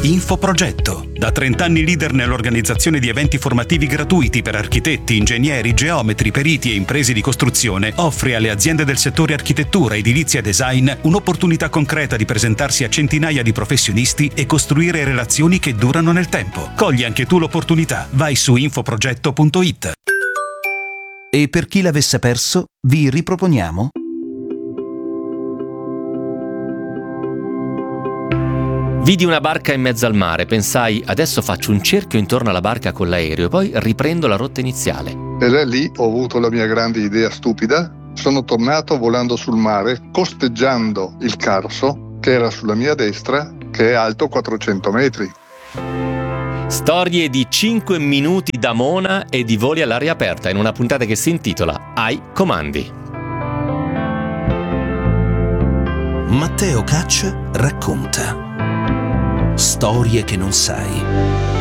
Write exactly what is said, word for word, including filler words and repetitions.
Infoprogetto. Da trenta anni leader nell'organizzazione di eventi formativi gratuiti per architetti, ingegneri, geometri, periti e imprese di costruzione, offre alle aziende del settore architettura, edilizia e design un'opportunità concreta di presentarsi a centinaia di professionisti e costruire relazioni che durano nel tempo. Cogli anche tu l'opportunità. Vai su infoprogetto punto it. E per chi l'avesse perso, vi riproponiamo Vidi una barca in mezzo al mare, pensai adesso faccio un cerchio intorno alla barca con l'aereo e poi riprendo la rotta iniziale. E da lì ho avuto la mia grande idea stupida, sono tornato volando sul mare, costeggiando il Carso che era sulla mia destra, che è alto quattrocento metri. Storie di cinque minuti da Mona e di voli all'aria aperta in una puntata che si intitola Ai comandi. Matteo Caccia racconta storie che non sai.